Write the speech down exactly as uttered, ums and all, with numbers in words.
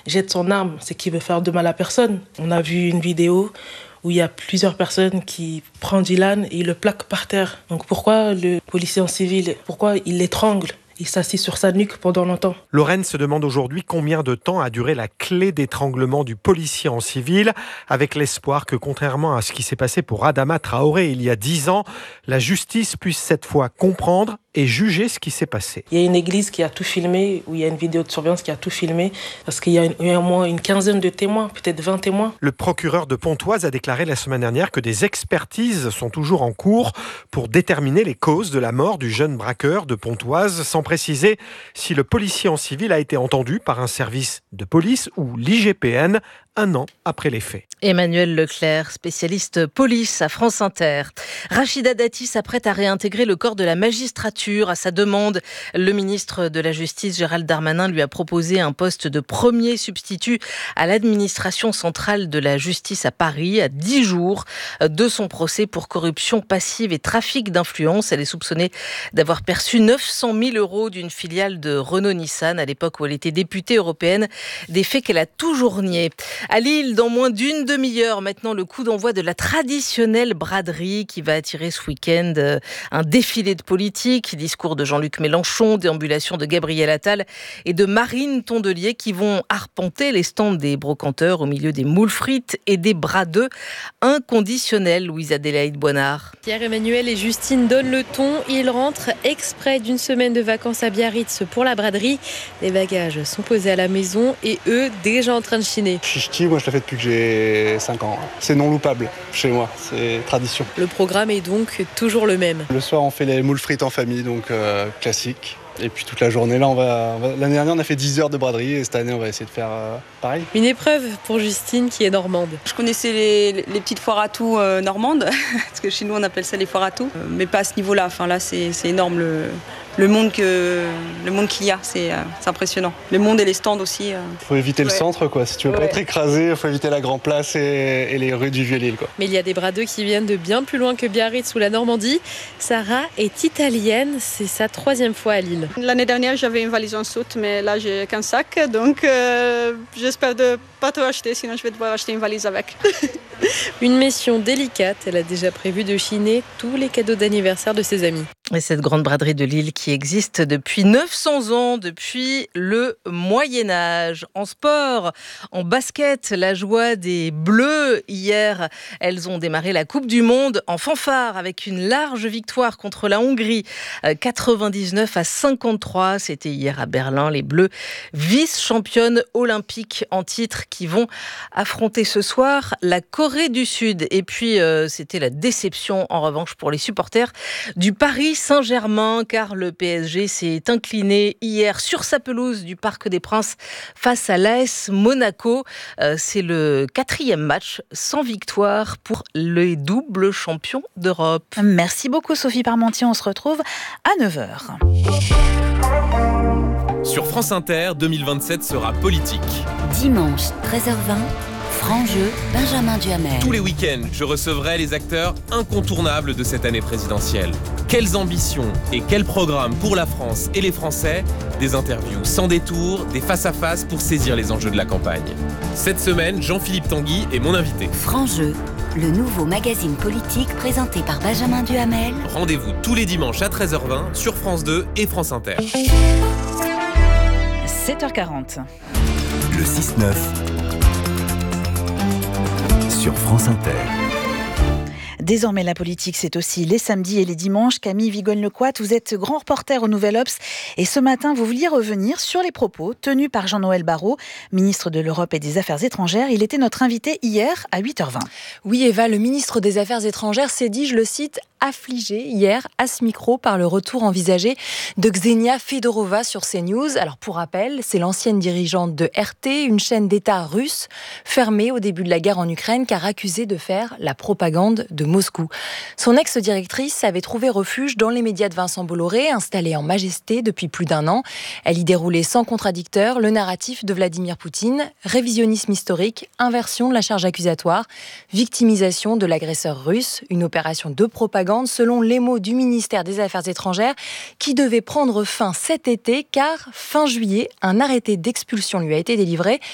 jette son arme, c'est qu'il veut faire de mal à personne. On a vu une vidéo où il y a plusieurs personnes qui prennent Dylan et ils le plaquent par terre. Donc pourquoi le policier en civil, pourquoi il l'étrangle ? Il s'assit sur sa nuque pendant longtemps. Lorraine se demande aujourd'hui combien de temps a duré la clé d'étranglement du policier en civil, avec l'espoir que, contrairement à ce qui s'est passé pour Adama Traoré il y a dix ans, la justice puisse cette fois comprendre et juger ce qui s'est passé. Il y a une église qui a tout filmé, où il y a une vidéo de surveillance qui a tout filmé, parce qu'il y a, une, il y a au moins une quinzaine de témoins, peut-être vingt témoins. Le procureur de Pontoise a déclaré la semaine dernière que des expertises sont toujours en cours pour déterminer les causes de la mort du jeune braqueur de Pontoise, sans préciser si le policier en civil a été entendu par un service de police ou l'I G P N un an après les faits. Emmanuel Leclerc, spécialiste police à France Inter. Rachida Dati s'apprête à réintégrer le corps de la magistrature. À sa demande, le ministre de la Justice, Gérald Darmanin, lui a proposé un poste de premier substitut à l'administration centrale de la justice à Paris, à dix jours de son procès pour corruption passive et trafic d'influence. Elle est soupçonnée d'avoir perçu neuf cent mille euros d'une filiale de Renault-Nissan à l'époque où elle était députée européenne, des faits qu'elle a toujours niés. À Lille, dans moins d'une demi-heure, maintenant le coup d'envoi de la traditionnelle braderie qui va attirer ce week-end un défilé de politiques, discours de Jean-Luc Mélenchon, déambulation de Gabriel Attal et de Marine Tondelier qui vont arpenter les stands des brocanteurs au milieu des moules frites et des bradeux inconditionnels. Louise-Adélaïde Boinard. Pierre-Emmanuel et Justine donnent le ton. Ils rentrent exprès d'une semaine de vacances à Biarritz pour la braderie. Les bagages sont posés à la maison et eux déjà en train de chiner. Chichti, moi je la fais depuis que j'ai cinq ans. C'est non loupable chez moi, c'est tradition. Le programme est donc toujours le même. Le soir on fait les moules frites en famille, donc euh, classique. Et puis toute la journée là, on va, on va... l'année dernière on a fait dix heures de braderie et cette année on va essayer de faire euh, pareil. Une épreuve pour Justine qui est normande. Je connaissais les, les petites foires à tout euh, normandes, parce que chez nous on appelle ça les foires à tout, euh, mais pas à ce niveau-là. Enfin là c'est, c'est énorme le, le monde que le monde qu'il y a, c'est, euh, c'est impressionnant. Le monde et les stands aussi. Il euh... faut éviter ouais. le centre quoi. Si tu veux ouais. pas être écrasé, il faut éviter la Grand Place et, et les rues du Vieux-Lille quoi. Mais il y a des bradeux qui viennent de bien plus loin que Biarritz ou la Normandie. Sarah est italienne, c'est sa troisième fois à Lille. L'année dernière, j'avais une valise en soute, mais là, j'ai qu'un sac. Donc, euh, j'espère de pas tout acheter, sinon je vais devoir acheter une valise avec. Une mission délicate. Elle a déjà prévu de chiner tous les cadeaux d'anniversaire de ses amis. Et cette grande braderie de Lille qui existe depuis neuf cents ans, depuis le Moyen-Âge. En sport, en basket, la joie des Bleus. Hier, elles ont démarré la Coupe du Monde en fanfare avec une large victoire contre la Hongrie. quatre-vingt-dix-neuf à cinquante-trois. C'était hier à Berlin. Les Bleus, vice-championnes olympiques en titre, qui vont affronter ce soir la Corée du Sud. Et puis, euh, c'était la déception, en revanche, pour les supporters du Paris Saint-Germain, car le P S G s'est incliné hier sur sa pelouse du Parc des Princes face à l'A S Monaco. Euh, c'est le quatrième match sans victoire pour les doubles champions d'Europe. Merci beaucoup Sophie Parmentier, on se retrouve à neuf heures. Sur France Inter, deux mille vingt-sept sera politique. Dimanche, treize heures vingt. Franc-jeu, Benjamin Duhamel. Tous les week-ends, je recevrai les acteurs incontournables de cette année présidentielle. Quelles ambitions et quels programmes pour la France et les Français? Des interviews sans détour, des face-à-face pour saisir les enjeux de la campagne. Cette semaine, Jean-Philippe Tanguy est mon invité. Franc-jeu, le nouveau magazine politique présenté par Benjamin Duhamel. Rendez-vous tous les dimanches à treize heures vingt sur France deux et France Inter. sept heures quarante. Le six neuf sur France Inter. Désormais, la politique, c'est aussi les samedis et les dimanches. Camille Vigogne-Lecoat, vous êtes grand reporter au Nouvel Obs. Et ce matin, vous vouliez revenir sur les propos tenus par Jean-Noël Barrot, ministre de l'Europe et des Affaires étrangères. Il était notre invité hier à huit heures vingt. Oui, Eva, le ministre des Affaires étrangères s'est dit, je le cite, affligé hier à ce micro par le retour envisagé de Ksenia Fedorova sur CNews. Alors pour rappel, c'est l'ancienne dirigeante de R T, une chaîne d'État russe fermée au début de la guerre en Ukraine car accusée de faire la propagande de Moscou. Son ex-directrice avait trouvé refuge dans les médias de Vincent Bolloré, installée en majesté depuis plus d'un an. Elle y déroulait sans contradicteur le narratif de Vladimir Poutine, révisionnisme historique, inversion de la charge accusatoire, victimisation de l'agresseur russe, une opération de propagande selon les mots du ministère des Affaires étrangères qui devait prendre fin cet été car fin juillet, un arrêté d'expulsion lui a été délivré